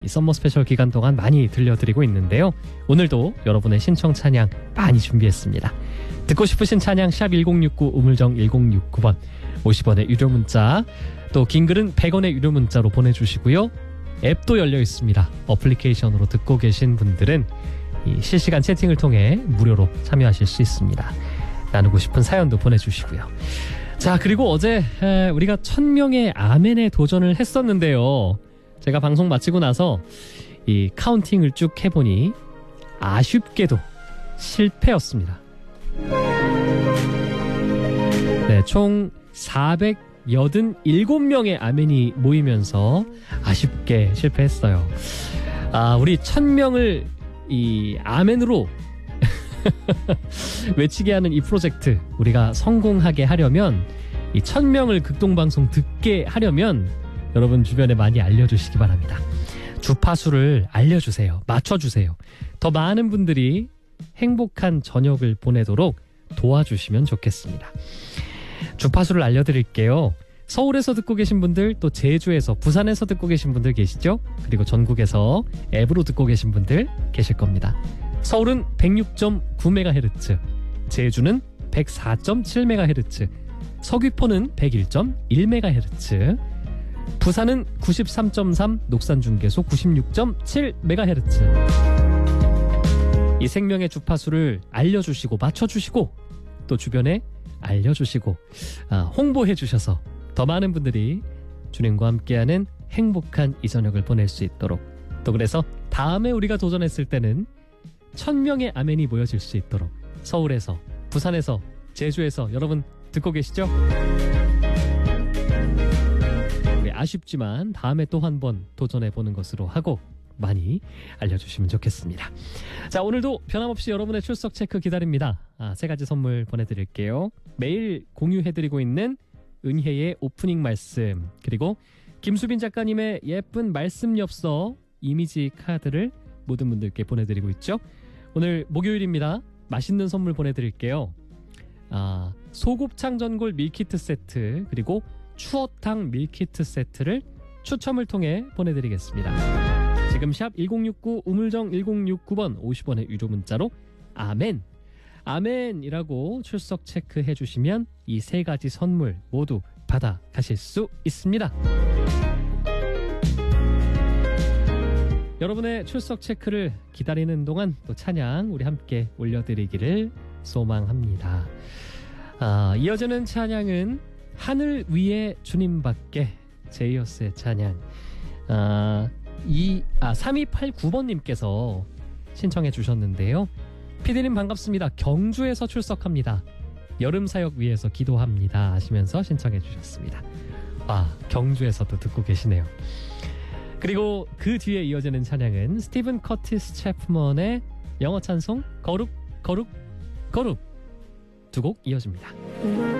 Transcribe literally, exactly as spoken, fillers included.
이 썸머 스페셜 기간 동안 많이 들려드리고 있는데요. 오늘도 여러분의 신청 찬양 많이 준비했습니다. 듣고 싶으신 찬양 샵 일공육구 우물정 일공육구 번 오십 원의 유료 문자, 또 긴 글은 백 원의 유료 문자로 보내주시고요. 앱도 열려 있습니다. 어플리케이션으로 듣고 계신 분들은 이 실시간 채팅을 통해 무료로 참여하실 수 있습니다. 나누고 싶은 사연도 보내주시고요. 자, 그리고 어제 우리가 천 명의 아멘에 도전을 했었는데요. 제가 방송 마치고 나서 이 카운팅을 쭉 해보니 아쉽게도 실패였습니다. 네, 총 사백팔십칠 명의 아멘이 모이면서 아쉽게 실패했어요. 아, 우리 천 명을 이 아멘으로 외치게 하는 이 프로젝트, 우리가 성공하게 하려면, 이 천 명을 극동방송 듣게 하려면 여러분 주변에 많이 알려주시기 바랍니다. 주파수를 알려주세요. 맞춰주세요. 더 많은 분들이 행복한 저녁을 보내도록 도와주시면 좋겠습니다. 주파수를 알려드릴게요. 서울에서 듣고 계신 분들, 또 제주에서, 부산에서 듣고 계신 분들 계시죠? 그리고 전국에서 앱으로 듣고 계신 분들 계실 겁니다. 서울은 백육 점 구 메가헤르츠, 제주는 백사 점 칠 메가헤르츠, 서귀포는 백일 점 일 메가헤르츠, 부산은 구십삼 점 삼, 녹산중계소 구십육 점 칠 메가헤르츠. 이 생명의 주파수를 알려주시고 맞춰주시고 또 주변에 알려주시고 아, 홍보해 주셔서 더 많은 분들이 주님과 함께하는 행복한 이 저녁을 보낼 수 있도록, 또 그래서 다음에 우리가 도전했을 때는 천 명의 아멘이 모여질 수 있도록, 서울에서, 부산에서, 제주에서 여러분 듣고 계시죠? 아쉽지만 다음에 또 한 번 도전해보는 것으로 하고 많이 알려주시면 좋겠습니다. 자, 오늘도 변함없이 여러분의 출석 체크 기다립니다. 아, 세 가지 선물 보내드릴게요. 매일 공유해드리고 있는 은혜의 오프닝 말씀, 그리고 김수빈 작가님의 예쁜 말씀 엽서 이미지 카드를 모든 분들께 보내드리고 있죠. 오늘 목요일입니다. 맛있는 선물 보내드릴게요. 아, 소곱창 전골 밀키트 세트, 그리고 추어탕 밀키트 세트를 추첨을 통해 보내드리겠습니다. 지금 샵 일공육구 우물정 일공육구 번 오십 원의 유료 문자로 아멘, 아멘이라고 출석 체크해 주시면 이 세 가지 선물 모두 받아 가실 수 있습니다. 여러분의 출석 체크를 기다리는 동안 또 찬양 우리 함께 올려드리기를 소망합니다. 아, 이어지는 찬양은 하늘 위에 주님밖에, 제이어스의 찬양. 아, 이, 아, 삼이팔구 번님께서 신청해 주셨는데요. 피디님 반갑습니다. 경주에서 출석합니다. 여름사역 위해서 기도합니다 하시면서 신청해 주셨습니다. 아, 경주에서도 듣고 계시네요. 그리고 그 뒤에 이어지는 찬양은 스티븐 커티스 채프먼의 영어 찬송 거룩 거룩 거룩 두 곡 이어집니다.